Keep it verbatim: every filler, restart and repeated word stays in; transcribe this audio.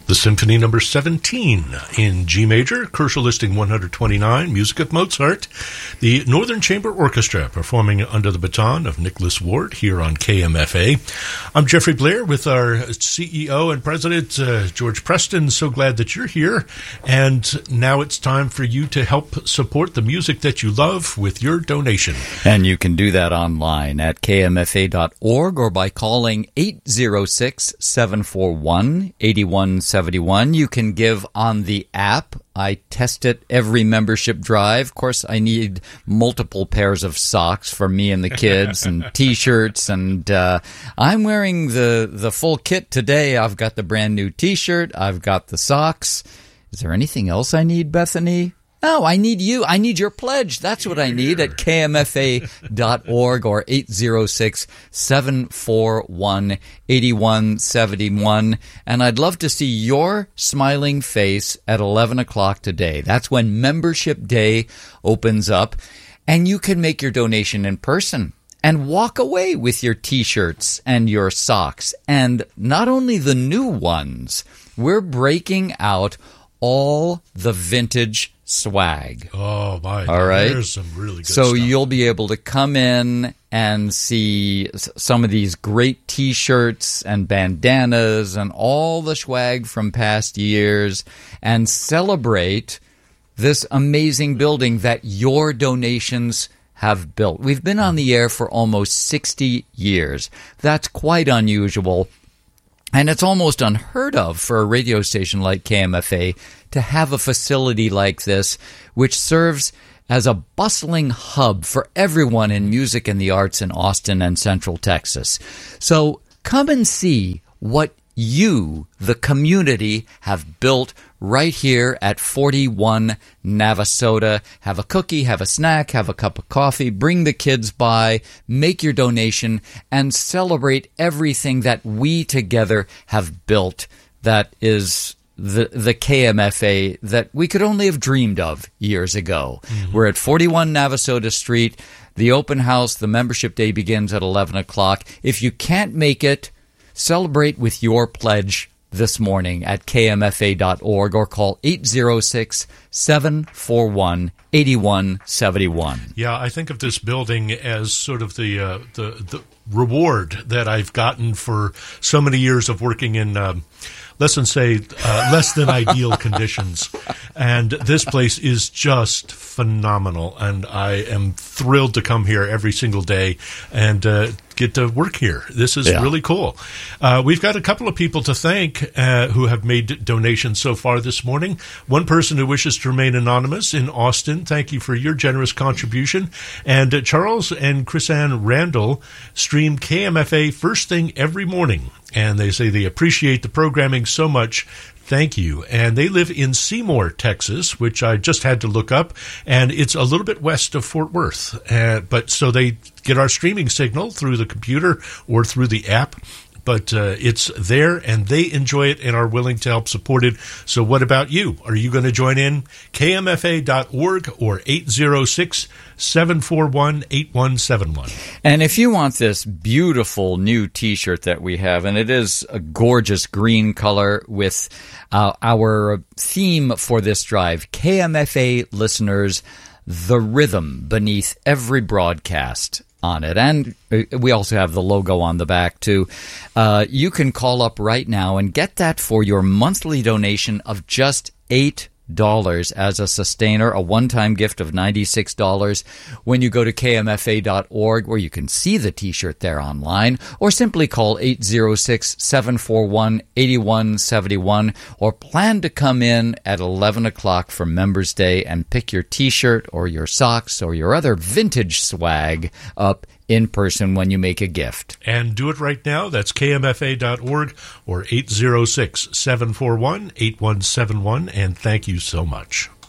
The Symphony Number seventeen in G major, Koerschel Listing one hundred twenty-nine, music of Mozart. The Northern Chamber Orchestra performing under the baton of Nicholas Ward here on K M F A. I'm Jeffrey Blair with our C E O and President, uh, George Preston. So glad that you're here. And now it's time for you to help support the music that you love with your donation. And you can do that online at K M F A dot org or by calling eight zero six, seven four one, eight one seven one. You can give on the app. I test it every membership drive. Of course, I need multiple pairs of socks for me and the kids and T-shirts, and uh, I'm wearing the, the full kit today. I've got the brand new T-shirt. I've got the socks. Is there anything else I need, Bethany? No, I need you. I need your pledge. That's what I need at K M F A dot org or eight zero six, seven four one, eight one seven one. And I'd love to see your smiling face at eleven o'clock today. That's when Membership Day opens up, and you can make your donation in person and walk away with your T-shirts and your socks. And not only the new ones, we're breaking out all the vintage swag. Oh, my. All right. There's some really good so stuff. You'll be able to come in and see some of these great T-shirts and bandanas and all the swag from past years and celebrate this amazing building that your donations have built. We've been on the air for almost sixty years. That's quite unusual. And it's almost unheard of for a radio station like K M F A to have a facility like this, which serves as a bustling hub for everyone in music and the arts in Austin and Central Texas. So come and see what you, the community, have built right here at forty-one Navasota. Have a cookie, have a snack, have a cup of coffee, bring the kids by, make your donation, and celebrate everything that we together have built that is the the K M F A that we could only have dreamed of years ago. Mm-hmm. We're at forty-one Navasota Street. The open house, the membership day begins at eleven o'clock. If you can't make it, celebrate with your pledge this morning at K M F A dot org or call eight zero six, seven four one, eight one seven one. Yeah, I think of this building as sort of the uh, the, the reward that I've gotten for so many years of working in, um, let's say, uh, less than ideal conditions. And this place is just phenomenal, and I am thrilled to come here every single day and uh, get to work here. This is yeah. really cool. Uh, we've got a couple of people to thank uh, who have made donations so far this morning. One person who wishes to remain anonymous in Austin, thank you for your generous contribution. And uh, Charles and Chrisanne Randall stream K M F A first thing every morning, and they say they appreciate the programming so much. Thank you. And they live in Seymour, Texas, which I just had to look up, and it's a little bit west of Fort Worth. Uh, but so they get our streaming signal through the computer or through the app. But uh, it's there, and they enjoy it and are willing to help support it. So what about you? Are you going to join in? K M F A dot org or eight zero six, seven four one, eight one seven one. And if you want this beautiful new T-shirt that we have, and it is a gorgeous green color with uh, our theme for this drive, K M F A listeners, the rhythm beneath every broadcast on it. And we also have the logo on the back, too. Uh, you can call up right now and get that for your monthly donation of just eight dollars as a sustainer, a one-time gift of ninety-six dollars when you go to K M F A dot org, where you can see the T-shirt there online, or simply call eight zero six, seven four one, eight one seven one, or plan to come in at eleven o'clock for Members Day and pick your T-shirt or your socks or your other vintage swag up in person when you make a gift. And do it right now. That's K M F A dot org or eight zero six, seven four one, eight one seven one. And thank you so much.